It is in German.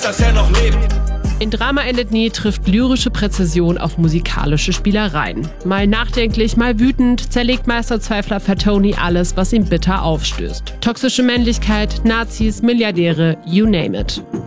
dass er noch lebt. In Drama endet nie trifft lyrische Präzision auf musikalische Spielereien. Mal nachdenklich, mal wütend zerlegt Meisterzweifler Fatoni alles, was ihm bitter aufstößt. Toxische Männlichkeit, Nazis, Milliardäre, you name it.